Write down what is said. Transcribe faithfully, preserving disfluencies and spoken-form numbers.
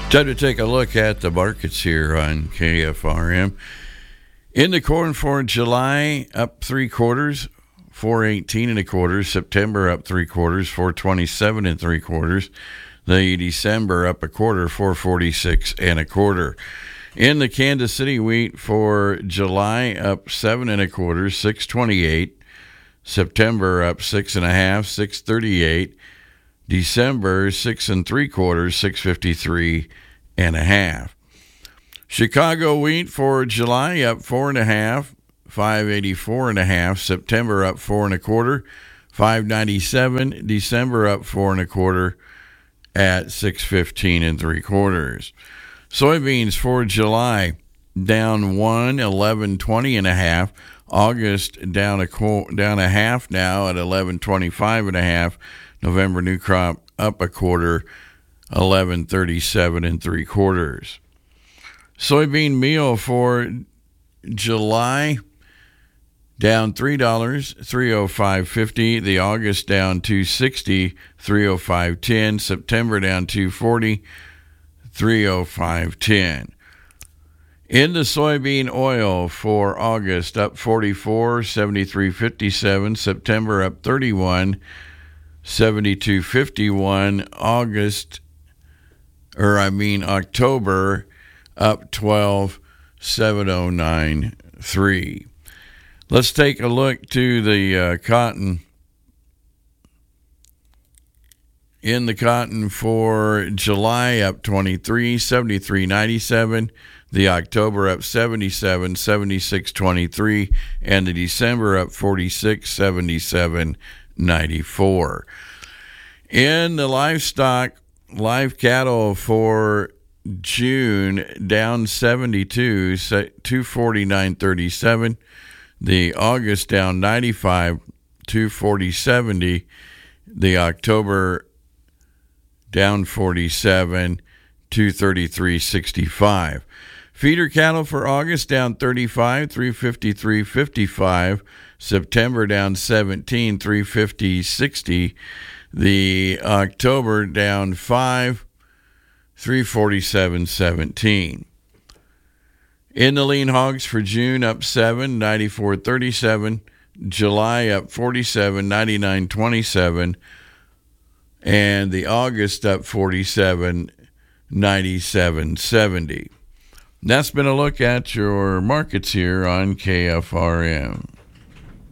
Time to take a look at the markets here on K F R M. In the corn for July, up three quarters, four eighteen and a quarter. September up three quarters, four twenty-seven and three quarters. The December up a quarter, four forty-six and a quarter. In the Kansas City wheat for July, up seven and a quarter, six twenty-eight. September up six and a half, six thirty-eight. December six and three quarters, six fifty-three and a half. Chicago wheat for July up four and a half, five eighty-four and a half. September up four and a quarter, five ninety-seven. December up four and a quarter at six fifteen and three quarters. Soybeans for July down one, eleven twenty and a half. August down a down a half now at eleven twenty-five and a half. November new crop up a quarter, eleven thirty-seven and three quarters. Soybean meal for July down three dollars, three oh five fifty. The August down two sixty, three oh five ten. September down two forty, three oh five ten. In the soybean oil for August up forty-four, seventy-three fifty-seven. September up thirty-one, seventy-two fifty-one. August, or I mean October, up twelve, seven oh nine three. Let's take a look to the uh, cotton. In the cotton for July, up twenty-three, seventy-three ninety-seven. The October up seventy-seven, seventy-six twenty-three, and the December up forty-six, seventy-seven ninety-four. In the livestock, live cattle for June down seventy-two, two forty-nine thirty-seven. The August down ninety-five, two forty seventy. The October down forty-seven, two thirty-three sixty-five. Feeder cattle for August down thirty-five, three fifty-three fifty-five. September down seventeen, three fifty sixty. The October down five, three forty-seven seventeen. In the lean hogs for June up seven, ninety-four thirty-seven. July up forty-seven, ninety-nine twenty-seven. And the August up forty-seven, ninety-seven seventy. That's been a look at your markets here on K F R M.